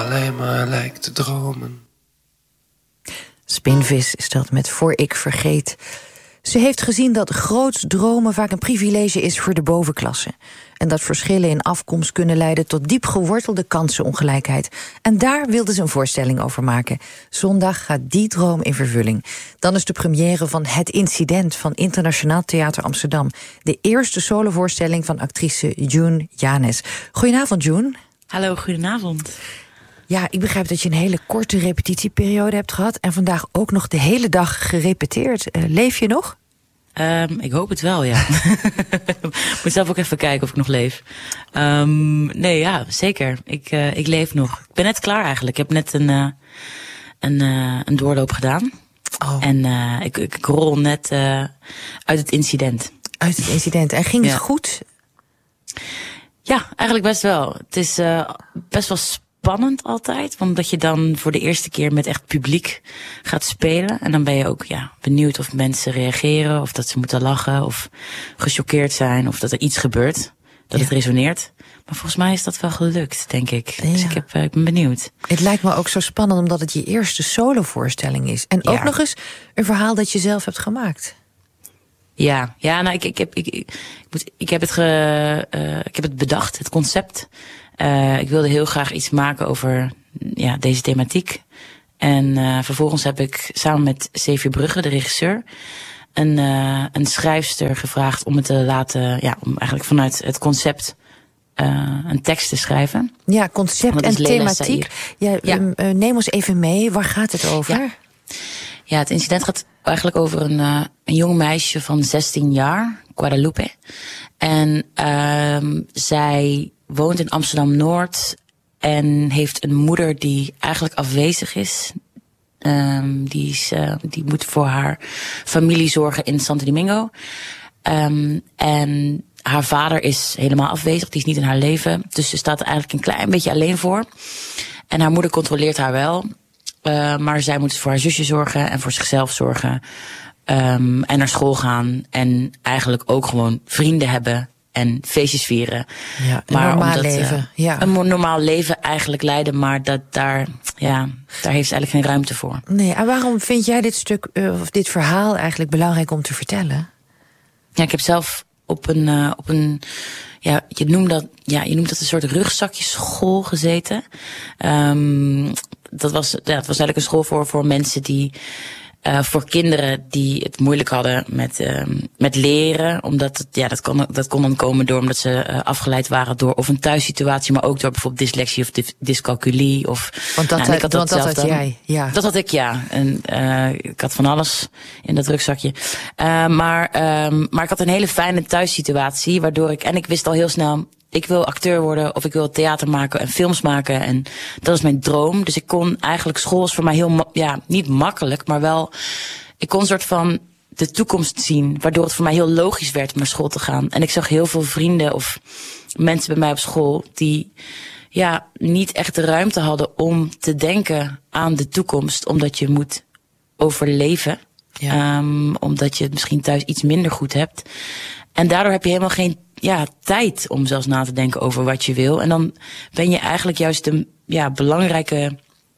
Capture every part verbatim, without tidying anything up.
alleen maar lijkt te dromen. Spinvis is dat met Voor ik vergeet. Ze heeft gezien dat groots dromen vaak een privilege is voor de bovenklasse. En dat verschillen in afkomst kunnen leiden tot diep gewortelde kansenongelijkheid. En daar wilde ze een voorstelling over maken. Zondag gaat die droom in vervulling. Dan is de première van Het Incident van Internationaal Theater Amsterdam. De eerste solovoorstelling van actrice June Janes. Goedenavond, June. Hallo, goedenavond. Ja, ik begrijp dat je een hele korte repetitieperiode hebt gehad en vandaag ook nog de hele dag gerepeteerd. Uh, leef je nog? Um, ik hoop het wel, ja. Ik moet zelf ook even kijken of ik nog leef. Um, nee, ja, zeker. Ik, uh, ik leef nog. Ik ben net klaar eigenlijk. Ik heb net een, uh, een, uh, een doorloop gedaan. Oh. En uh, ik, ik rol net uh, uit het incident. Uit het incident. En ging het ja. goed? Ja, eigenlijk best wel. Het is uh, best wel spannend altijd. Omdat je dan voor de eerste keer met echt publiek gaat spelen. En dan ben je ook ja, benieuwd of mensen reageren. Of dat ze moeten lachen. Of gechoqueerd zijn. Of dat er iets gebeurt. Dat ja. het resoneert. Maar volgens mij is dat wel gelukt, denk ik. Ja. Dus ik, heb, uh, ik ben benieuwd. Het lijkt me ook zo spannend omdat het je eerste solovoorstelling is. En ook ja. nog eens een verhaal dat je zelf hebt gemaakt. Ja, ja, nou, ik, ik, heb, ik, ik, ik, moet, ik, heb het ge, uh, ik heb het bedacht, het concept. Uh, ik wilde heel graag iets maken over ja, deze thematiek. En uh, vervolgens heb ik samen met Xavier Brugge, de regisseur, een, uh, een schrijfster gevraagd om het te laten, ja, om eigenlijk vanuit het concept uh, een tekst te schrijven. Ja, concept en thematiek. Ja, ja. Uh, neem ons even mee, waar gaat het over? Ja, ja het incident gaat eigenlijk over een, uh, een jong meisje van zestien jaar, Guadalupe. En uh, zij woont in Amsterdam-Noord en heeft een moeder die eigenlijk afwezig is. Um, die, is uh, die moet voor haar familie zorgen in Santo Domingo. Um, en haar vader is helemaal afwezig, die is niet in haar leven. Dus ze staat er eigenlijk een klein beetje alleen voor. En haar moeder controleert haar wel. Uh, maar zij moet voor haar zusje zorgen en voor zichzelf zorgen. Um, en naar school gaan. En eigenlijk ook gewoon vrienden hebben. En feestjes vieren. Ja, een maar normaal omdat, leven. Uh, ja. Een normaal leven eigenlijk leiden. Maar dat daar, ja, daar heeft ze eigenlijk geen ruimte voor. Nee, en waarom vind jij dit stuk, uh, of dit verhaal eigenlijk belangrijk om te vertellen? Ja, ik heb zelf op een, uh, op een ja, je noemt dat, ja, je noemt dat een soort rugzakjeschool gezeten. Um, dat was, ja, het was eigenlijk een school voor, voor mensen die, uh, voor kinderen die het moeilijk hadden met, um, met leren. Omdat het, ja, dat kon, dat kon dan komen door omdat ze uh, afgeleid waren door of een thuissituatie, maar ook door bijvoorbeeld dyslexie of dys- dyscalculie. Of, want dat, nou, had, ik had dat, want dat had jij, ja. Dat had ik, ja. En uh, ik had van alles in dat rugzakje. Uh, maar, um, maar ik had een hele fijne thuissituatie, waardoor ik, en ik wist al heel snel, ik wil acteur worden of ik wil theater maken en films maken. En dat is mijn droom. Dus ik kon eigenlijk, school was voor mij heel, ma- ja, niet makkelijk, maar wel, ik kon een soort van de toekomst zien, waardoor het voor mij heel logisch werd om naar school te gaan. En ik zag heel veel vrienden of mensen bij mij op school die, ja, niet echt de ruimte hadden om te denken aan de toekomst, omdat je moet overleven. Ja. Um, omdat je het misschien thuis iets minder goed hebt. En daardoor heb je helemaal geen ja, tijd om zelfs na te denken over wat je wil. En dan ben je eigenlijk juist de ja, belangrijke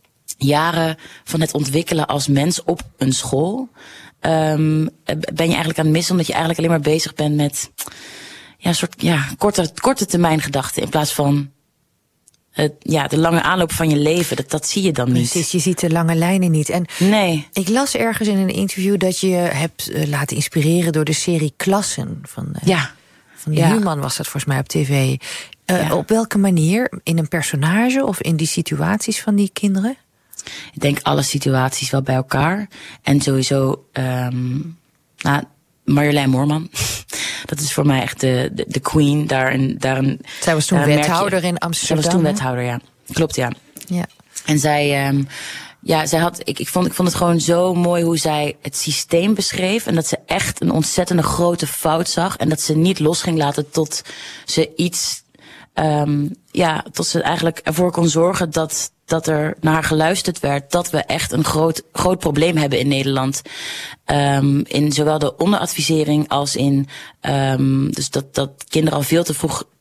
jaren van het ontwikkelen als mens op een school. Um, ben je eigenlijk aan het missen, omdat je eigenlijk alleen maar bezig bent met ja, een soort ja, korte, korte termijn gedachten. In plaats van het, ja, de lange aanloop van je leven. Dat, dat zie je dan niet. Precies, je ziet de lange lijnen niet. En nee. Ik las ergens in een interview dat je hebt uh, laten inspireren door de serie Klassen. Van, uh, ja. van de ja. Human was dat volgens mij op tv. Uh, ja. Op welke manier? In een personage of in die situaties van die kinderen? Ik denk alle situaties wel bij elkaar. En sowieso, um, nou, Marjolein Moorman. Dat is voor mij echt de, de, de queen. Daar, daar een, zij was toen wethouder in Amsterdam. Zij was toen wethouder, ja. Klopt, ja. ja. En zij, um, ja, zij had, ik, ik, vond, ik vond het gewoon zo mooi hoe zij het systeem beschreef. En dat ze echt een ontzettende grote fout zag. En dat ze niet los ging laten tot ze iets, um, ja, tot ze eigenlijk ervoor kon zorgen dat, dat er naar haar geluisterd werd, dat we echt een groot, groot probleem hebben in Nederland. Um, in zowel de onderadvisering als in, um, dus dat, dat kinderen al veel te vroeg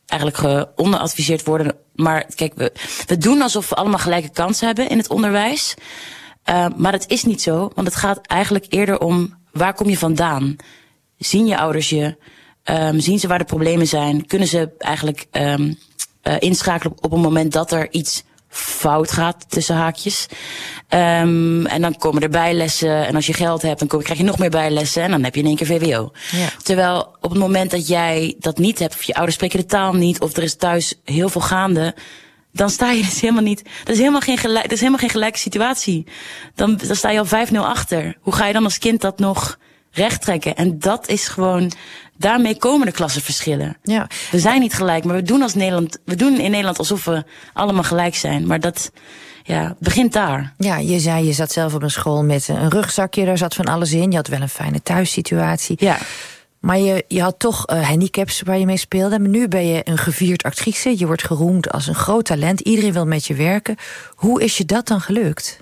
eigenlijk geonderadviseerd worden. Maar kijk, we, we doen alsof we allemaal gelijke kansen hebben in het onderwijs. Uh, maar dat is niet zo, want het gaat eigenlijk eerder om waar kom je vandaan? Zien je ouders je? Um, zien ze waar de problemen zijn? Kunnen ze eigenlijk um, uh, inschakelen op, op een moment dat er iets fout gaat, tussen haakjes. Um, en dan komen er bijlessen. En als je geld hebt, dan kom, krijg je nog meer bijlessen. En dan heb je in één keer V W O. Ja. Terwijl op het moment dat jij dat niet hebt, of je ouders spreken de taal niet, of er is thuis heel veel gaande, dan sta je dus helemaal niet. Dat is helemaal geen gelijk, dat is helemaal geen gelijke situatie. Dan, dan sta je al vijf nul achter. Hoe ga je dan als kind dat nog recht trekken? En dat is gewoon, daarmee komen de klassenverschillen. Ja. We zijn niet gelijk, maar we doen als Nederland, we doen in Nederland alsof we allemaal gelijk zijn. Maar dat, ja, begint daar. Ja, je zei, je zat zelf op een school met een rugzakje, daar zat van alles in. Je had wel een fijne thuissituatie. Ja. Maar je, je had toch uh, handicaps waar je mee speelde. Maar nu ben je een gevierd actrice. Je wordt geroemd als een groot talent. Iedereen wil met je werken. Hoe is je dat dan gelukt?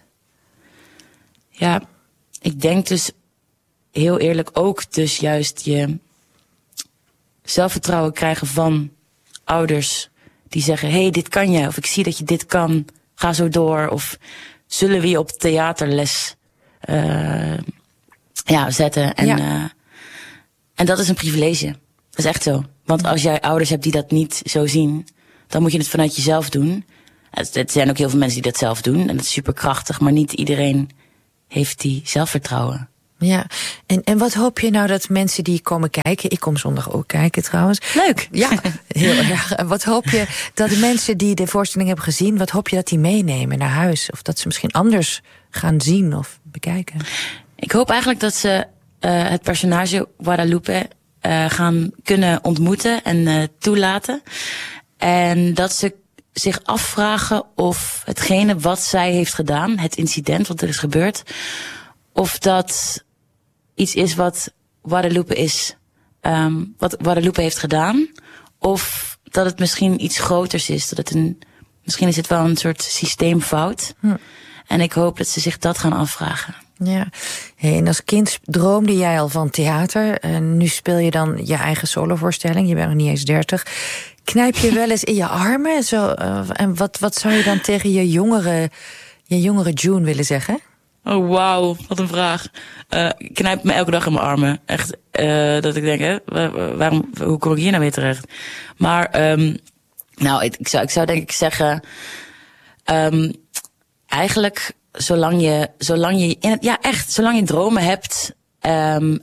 Ja, ik denk dus heel eerlijk ook dus juist je zelfvertrouwen krijgen van ouders die zeggen, hé, hey, dit kan je. Of ik zie dat je dit kan. Ga zo door. Of zullen we je op theaterles uh, ja, zetten. En, ja. Uh, en dat is een privilege. Dat is echt zo. Want als jij ouders hebt die dat niet zo zien, dan moet je het vanuit jezelf doen. Er zijn ook heel veel mensen die dat zelf doen. En dat is superkrachtig. Maar niet iedereen heeft die zelfvertrouwen. Ja, en, en wat hoop je nou dat mensen die komen kijken, ik kom zondag ook kijken trouwens. Leuk. Ja, heel erg. En wat hoop je dat de mensen die de voorstelling hebben gezien, wat hoop je dat die meenemen naar huis? Of dat ze misschien anders gaan zien of bekijken? Ik hoop eigenlijk dat ze uh, het personage Guadalupe uh, gaan kunnen ontmoeten en uh, toelaten. En dat ze zich afvragen of hetgene wat zij heeft gedaan, het incident wat er is gebeurd, of dat iets is wat Guadalupe is, um, wat Guadalupe heeft gedaan, of dat het misschien iets groters is, dat het een, misschien is het wel een soort systeemfout. Hm. En ik hoop dat ze zich dat gaan afvragen. Ja, hey, en als kind droomde jij al van theater. En nu speel je dan je eigen solovoorstelling. Je bent nog niet eens dertig. Knijp je wel eens in je armen? Zo, uh, en wat, wat zou je dan tegen je jongere, je jongere June willen zeggen? Oh, wauw, wat een vraag. Uh, ik knijp me elke dag in mijn armen. Echt, uh, dat ik denk, hè, waarom, hoe kom ik hier nou weer terecht? Maar, um, nou, ik, ik, zou, ik zou denk ik zeggen, um, eigenlijk, zolang je, zolang je, in het, ja, echt, zolang je dromen hebt, um,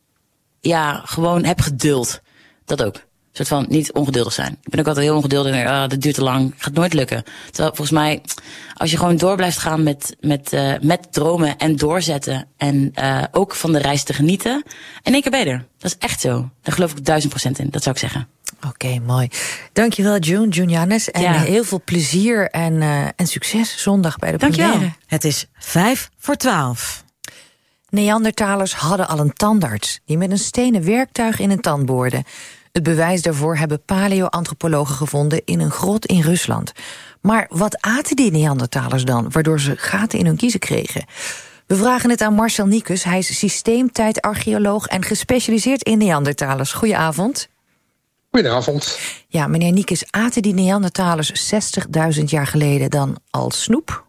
ja, gewoon heb geduld. Dat ook. Een soort van niet ongeduldig zijn. Ik ben ook altijd heel ongeduldig en denk, ah, dat duurt te lang, gaat nooit lukken. Terwijl volgens mij, als je gewoon door blijft gaan met, met, uh, met dromen en doorzetten en uh, ook van de reis te genieten, in één keer beter. Dat is echt zo. Daar geloof ik duizend procent in. Dat zou ik zeggen. Oké, okay, mooi. Dankjewel, June, June Jannes. En ja. heel veel plezier en, uh, en succes zondag bij de Dankjewel. première. Het is vijf voor twaalf. Neandertalers hadden al een tandarts die met een stenen werktuig in een tand boorde. Het bewijs daarvoor hebben paleo-antropologen gevonden in een grot in Rusland. Maar wat aten die Neandertalers dan, waardoor ze gaten in hun kiezen kregen? We vragen het aan Marcel Niekus. Hij is systeemtijdarcheoloog en gespecialiseerd in Neandertalers. Goedenavond. Goedenavond. Ja, meneer Niekus, aten die Neandertalers zestigduizend jaar geleden dan al snoep?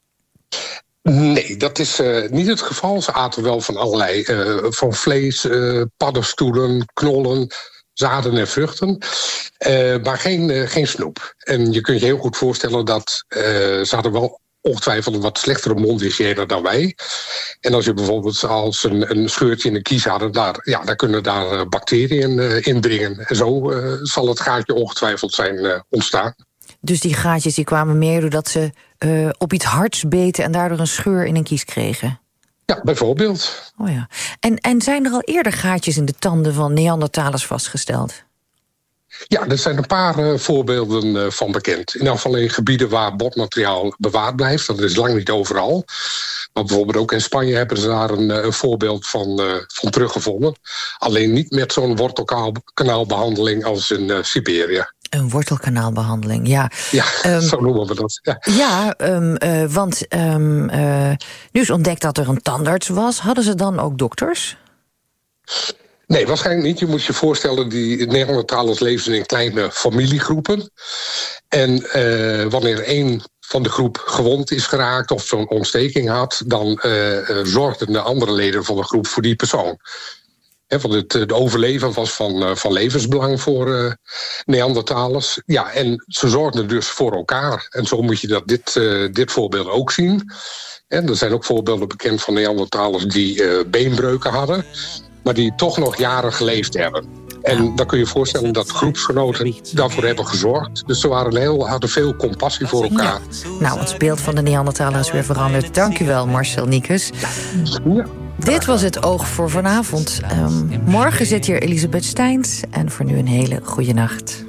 Nee, dat is uh, niet het geval. Ze aten wel van allerlei, uh, van vlees, uh, paddenstoelen, knollen, zaden en vruchten, uh, maar geen, uh, geen snoep. En je kunt je heel goed voorstellen dat uh, ze hadden wel ongetwijfeld een wat slechtere mondhygiëne dan wij. En als je bijvoorbeeld als een, een scheurtje in de kies hadden, daar, ja, daar kunnen daar uh, bacteriën uh, indringen. En zo uh, zal het gaatje ongetwijfeld zijn uh, ontstaan. Dus die gaatjes die kwamen meer doordat ze uh, op iets hards beten en daardoor een scheur in een kies kregen? Ja, bijvoorbeeld. Oh ja. En, en zijn er al eerder gaatjes in de tanden van Neandertalers vastgesteld? Ja, er zijn een paar uh, voorbeelden uh, van bekend. In elk geval in gebieden waar botmateriaal bewaard blijft. Dat is lang niet overal. Maar bijvoorbeeld ook in Spanje hebben ze daar een, een voorbeeld van, uh, van teruggevonden. Alleen niet met zo'n wortelkanaalbehandeling als in uh, Siberië. Een wortelkanaalbehandeling, ja. Ja, um, zo noemen we dat. Ja, ja um, uh, want um, uh, nu is ontdekt dat er een tandarts was. Hadden ze dan ook dokters? Nee, waarschijnlijk niet. Je moet je voorstellen, die Neandertalers leefden in kleine familiegroepen. En uh, wanneer één van de groep gewond is geraakt of zo'n ontsteking had, dan uh, uh, zorgden de andere leden van de groep voor die persoon. He, want het, het overleven was van, uh, van levensbelang voor uh, Neandertalers. Ja, en ze zorgden dus voor elkaar. En zo moet je dat dit, uh, dit voorbeeld ook zien. En er zijn ook voorbeelden bekend van Neandertalers die uh, beenbreuken hadden, maar die toch nog jaren geleefd hebben. En dan kun je je voorstellen dat groepsgenoten daarvoor hebben gezorgd. Dus ze waren heel, hadden veel compassie voor elkaar. Ja. Nou, het beeld van de Neandertaler is weer veranderd. Dank u wel, Marcel Niekes. Ja. Dit was het Oog voor vanavond. Um, morgen zit hier Elisabeth Steins. En voor nu een hele goede nacht.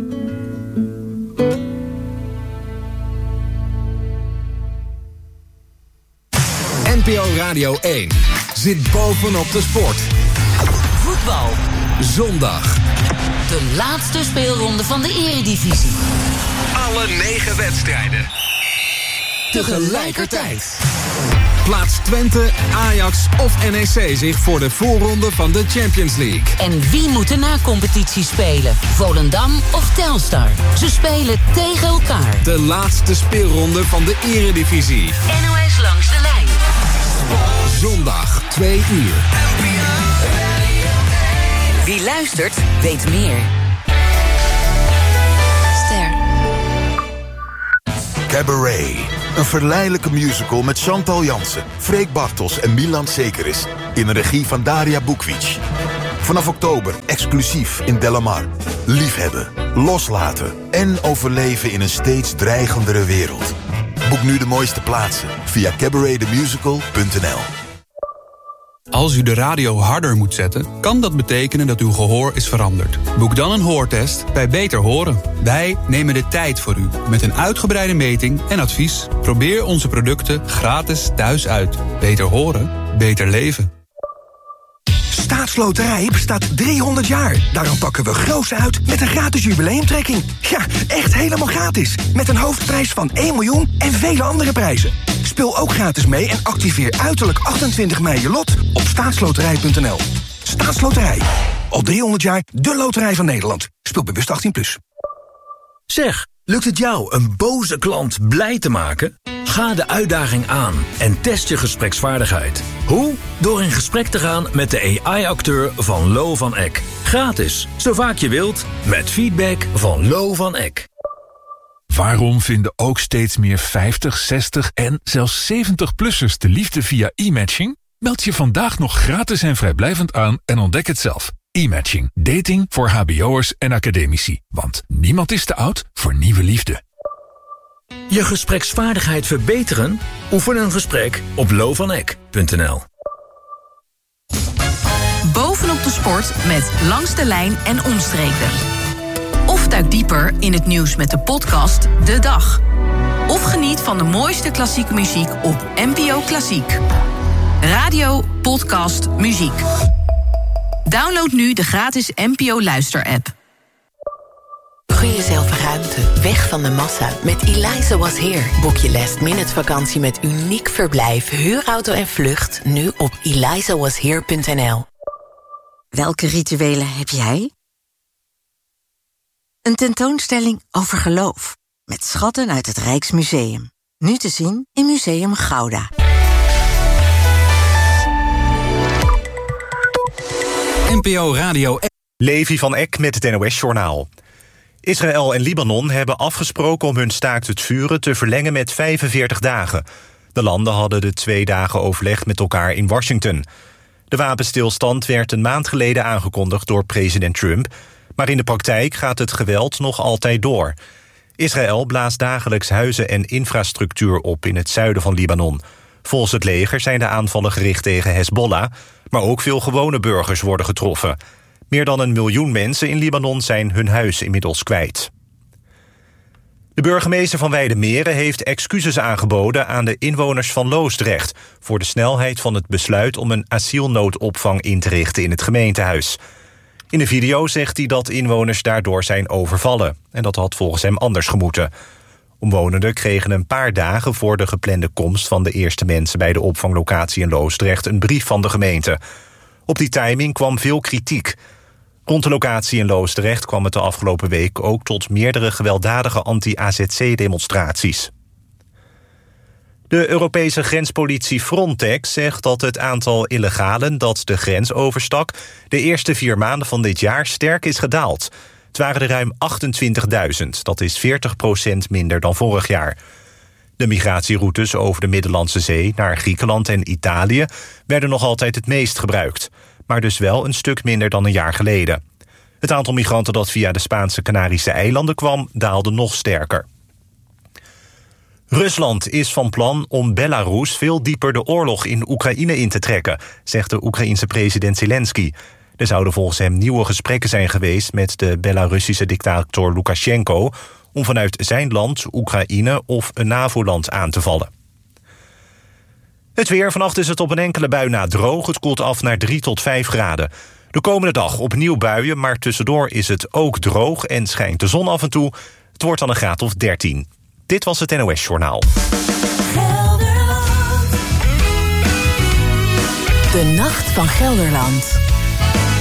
N P O Radio één zit bovenop de sport. Voetbal. Zondag. De laatste speelronde van de Eredivisie. Alle negen wedstrijden. Tegelijkertijd. Plaatst Twente, Ajax of N E C zich voor de voorronde van de Champions League. En wie moet de na-competitie spelen? Volendam of Telstar? Ze spelen tegen elkaar. De laatste speelronde van de Eredivisie. N O S langs de lijn. Zondag, twee uur. Wie luistert, weet meer. Ster. Cabaret. Een verleidelijke musical met Chantal Jansen, Freek Bartels en Milan Sekeris. In de regie van Daria Bukvic. Vanaf oktober exclusief in Delamar. Liefhebben, loslaten en overleven in een steeds dreigendere wereld. Boek nu de mooiste plaatsen via cabaret the musical punt n l. Als u de radio harder moet zetten, kan dat betekenen dat uw gehoor is veranderd. Boek dan een hoortest bij Beter Horen. Wij nemen de tijd voor u met een uitgebreide meting en advies. Probeer onze producten gratis thuis uit. Beter horen, beter leven. Staatsloterij bestaat driehonderd jaar. Daarom pakken we groots uit met een gratis jubileumtrekking. Ja, echt helemaal gratis. Met een hoofdprijs van één miljoen en vele andere prijzen. Speel ook gratis mee en activeer uiterlijk achtentwintig mei je lot op staatsloterij punt n l. Staatsloterij. Al driehonderd jaar de loterij van Nederland. Speel bewust achttien plus. Zeg, lukt het jou een boze klant blij te maken? Ga de uitdaging aan en test je gespreksvaardigheid. Hoe? Door in gesprek te gaan met de A I-acteur van Lo van Eck. Gratis, zo vaak je wilt, met feedback van Lo van Eck. Waarom vinden ook steeds meer vijftig, zestig en zelfs zeventig-plussers de liefde via e-matching? Meld je vandaag nog gratis en vrijblijvend aan en ontdek het zelf. E-matching. Dating voor hbo'ers en academici. Want niemand is te oud voor nieuwe liefde. Je gespreksvaardigheid verbeteren? Oefen een gesprek op lo van eck punt n l. Bovenop de sport met Langs de Lijn en Omstreken. Of duik dieper in het nieuws met de podcast De Dag. Of geniet van de mooiste klassieke muziek op N P O Klassiek. Radio, podcast, muziek. Download nu de gratis N P O Luister-app. Gun jezelf ruimte, weg van de massa met Eliza Was Here. Boek je last minute vakantie met uniek verblijf, huurauto en vlucht nu op eliza was here punt n l. Welke rituelen heb jij? Een tentoonstelling over geloof. Met schatten uit het Rijksmuseum. Nu te zien in Museum Gouda. N P O Radio. Levi van Eck met het N O S-journaal. Israël en Libanon hebben afgesproken om hun staakt het vuren te verlengen met vijfenveertig dagen. De landen hadden de twee dagen overlegd met elkaar in Washington. De wapenstilstand werd een maand geleden aangekondigd door president Trump, maar in de praktijk gaat het geweld nog altijd door. Israël blaast dagelijks huizen en infrastructuur op in het zuiden van Libanon. Volgens het leger zijn de aanvallen gericht tegen Hezbollah, maar ook veel gewone burgers worden getroffen. Meer dan een miljoen mensen in Libanon zijn hun huis inmiddels kwijt. De burgemeester van Weidemeren heeft excuses aangeboden aan de inwoners van Loosdrecht voor de snelheid van het besluit om een asielnoodopvang in te richten in het gemeentehuis. In de video zegt hij dat inwoners daardoor zijn overvallen en dat had volgens hem anders gemoeten. Omwonenden kregen een paar dagen voor de geplande komst van de eerste mensen bij de opvanglocatie in Loosdrecht een brief van de gemeente. Op die timing kwam veel kritiek. Rond de locatie in Loosdrecht kwam het de afgelopen week ook tot meerdere gewelddadige anti-A Z C-demonstraties. De Europese grenspolitie Frontex zegt dat het aantal illegalen dat de grens overstak de eerste vier maanden van dit jaar sterk is gedaald. Het waren er ruim achtentwintigduizend, dat is veertig procent minder dan vorig jaar. De migratieroutes over de Middellandse Zee naar Griekenland en Italië werden nog altijd het meest gebruikt, maar dus wel een stuk minder dan een jaar geleden. Het aantal migranten dat via de Spaanse Canarische eilanden kwam daalde nog sterker. Rusland is van plan om Belarus veel dieper de oorlog in Oekraïne in te trekken, zegt de Oekraïense president Zelensky. Er zouden volgens hem nieuwe gesprekken zijn geweest met de Belarussische dictator Lukasjenko om vanuit zijn land, Oekraïne of een NAVO-land aan te vallen. Het weer. Vannacht is het op een enkele bui na droog. Het koelt af naar drie tot vijf graden. De komende dag opnieuw buien, maar tussendoor is het ook droog en schijnt de zon af en toe. Het wordt dan een graad of dertien. Dit was het N O S Journaal. De Nacht van Gelderland.